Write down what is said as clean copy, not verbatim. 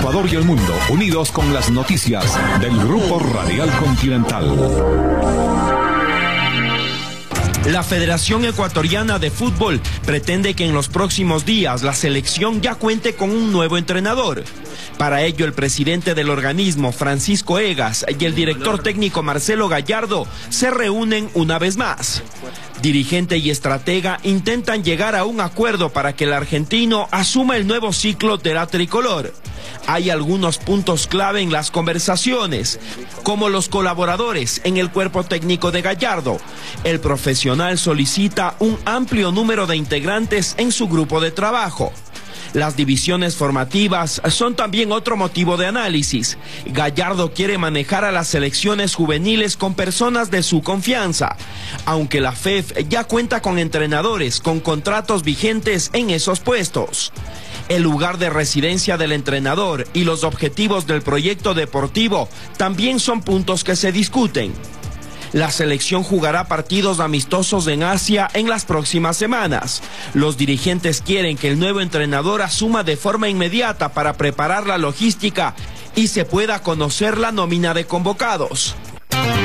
Ecuador y el mundo, unidos con las noticias del Grupo Radial Continental. La Federación Ecuatoriana de Fútbol pretende que en los próximos días la selección ya cuente con un nuevo entrenador. Para ello, el presidente del organismo, Francisco Egas, y el director técnico, Marcelo Gallardo, se reúnen una vez más. Dirigente y estratega intentan llegar a un acuerdo para que el argentino asuma el nuevo ciclo de la tricolor. Hay algunos puntos clave en las conversaciones, como los colaboradores en el cuerpo técnico de Gallardo. El profesional solicita un amplio número de integrantes en su grupo de trabajo. Las divisiones formativas son también otro motivo de análisis. Gallardo quiere manejar a las selecciones juveniles con personas de su confianza, aunque la FEF ya cuenta con entrenadores con contratos vigentes en esos puestos. El lugar de residencia del entrenador y los objetivos del proyecto deportivo también son puntos que se discuten. La selección jugará partidos amistosos en Asia en las próximas semanas. Los dirigentes quieren que el nuevo entrenador asuma de forma inmediata para preparar la logística y se pueda conocer la nómina de convocados.